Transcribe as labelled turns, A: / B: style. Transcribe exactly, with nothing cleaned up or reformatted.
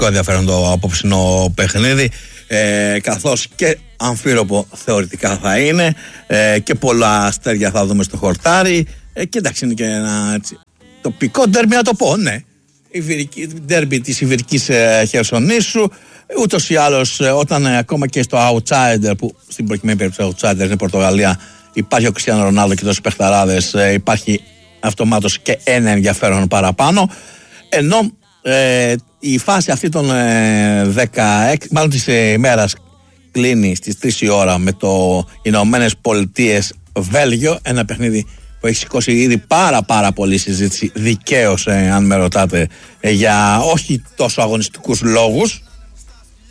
A: ενδιαφέρον το απόψινο παιχνίδι, ε, καθώς και αμφίροπο θεωρητικά θα είναι, ε, και πολλά αστέρια θα δούμε στο χορτάρι, ε, και εντάξει, είναι και ένα έτσι, τοπικό ντέρμπι, να το πω, ναι, η ντέρμπι της Ιβηρικής ε, Χερσονήσου. Ούτως ή άλλως, ε, όταν ε, ακόμα και στο outsider, που στην προκειμένη περίπτωση outsider είναι η Πορτογαλία, υπάρχει ο Κριστιάνο Ρονάλντο και τόσοι παιχταράδες, ε, υπάρχει αυτομάτως και ένα ενδιαφέρον παραπάνω, ενώ ε, η φάση αυτή των ε, δεκαέξι, μάλλον της ε, ημέρας κλείνει στις τρεις η ώρα με το Ηνωμένες Πολιτείες Βέλγιο, ένα παιχνίδι που έχει σηκώσει ήδη πάρα πάρα πολύ συζήτηση, δικαίως, ε, αν με ρωτάτε, ε, για όχι τόσο αγωνιστικούς λόγους,